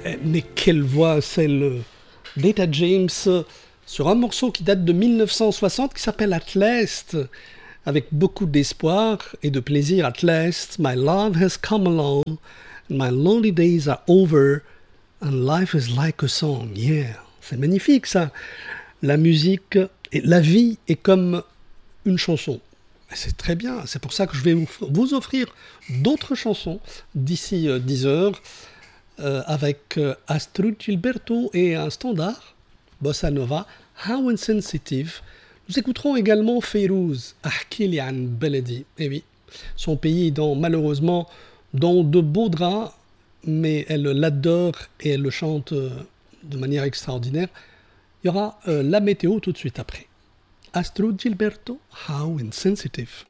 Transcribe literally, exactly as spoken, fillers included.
Mais quelle voix, celle d'Etta James, sur un morceau qui date de mille neuf cent soixante qui s'appelle At Last, avec beaucoup d'espoir et de plaisir. At last, my love has come along, and my lonely days are over, and life is like a song. Yeah, c'est magnifique ça. La musique, et la vie est comme une chanson. C'est très bien, c'est pour ça que je vais vous offrir d'autres chansons d'ici euh, dix heures euh, avec euh, Astrud Gilberto et un standard, Bossa Nova, How Insensitive. Nous écouterons également Fayrouz, Ahkili an Beledi. Eh oui, son pays est dans, malheureusement dans de beaux draps, mais elle l'adore et elle le chante euh, de manière extraordinaire. Il y aura euh, la météo tout de suite après. Astrud Gilberto, How Insensitive.